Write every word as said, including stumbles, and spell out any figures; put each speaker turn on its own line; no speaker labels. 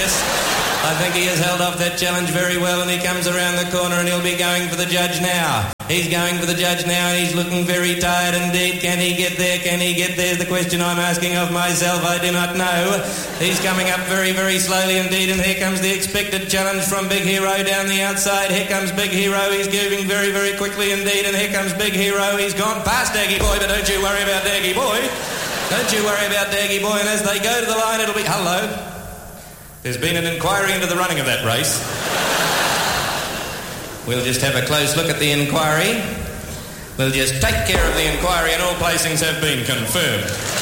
yes. I think he has held off that challenge very well, and he comes around the corner and he'll be going for the judge now. He's going for the judge now and he's looking very tired indeed. Can he get there? Can he get there? Is the question I'm asking of myself. I do not know. He's coming up very, very slowly indeed, and here comes the expected challenge from Big Hero down the outside. Here comes Big Hero. He's moving very, very quickly indeed, and here comes Big Hero. He's gone past Daggy Boy, but don't you worry about Daggy Boy. Don't you worry about Daggy Boy, and as they go to the line, it'll be... Hello. There's been an inquiry into the running of that race. We'll just have a close look at the inquiry. We'll just take care of the inquiry, and all placings have been confirmed.